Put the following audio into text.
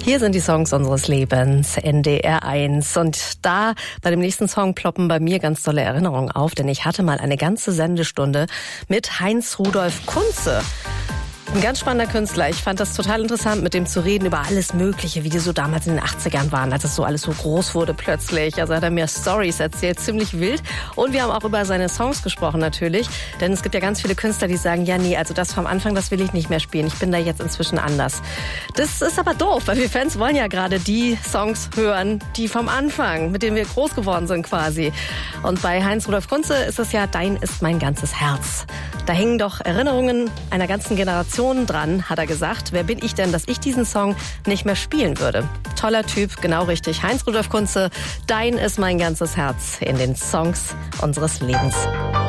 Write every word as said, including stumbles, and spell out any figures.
Hier sind die Songs unseres Lebens, N D R eins. Und da, bei dem nächsten Song, ploppen bei mir ganz tolle Erinnerungen auf, denn ich hatte mal eine ganze Sendestunde mit Heinz Rudolf Kunze. Ein ganz spannender Künstler. Ich fand das total interessant, mit dem zu reden über alles Mögliche, wie die so damals in den achtzigern waren, als es so alles so groß wurde plötzlich. Also hat er mir Storys erzählt, ziemlich wild. Und wir haben auch über seine Songs gesprochen natürlich. Denn es gibt ja ganz viele Künstler, die sagen, ja nee, also das vom Anfang, das will ich nicht mehr spielen. Ich bin da jetzt inzwischen anders. Das ist aber doof, weil wir Fans wollen ja gerade die Songs hören, die vom Anfang, mit denen wir groß geworden sind quasi. Und bei Heinz Rudolf Kunze ist es ja, dein ist mein ganzes Herz. Da hängen doch Erinnerungen einer ganzen Generation dran, hat er gesagt. Wer bin ich denn, dass ich diesen Song nicht mehr spielen würde? Toller Typ, genau richtig. Heinz Rudolf Kunze, dein ist mein ganzes Herz in den Songs unseres Lebens.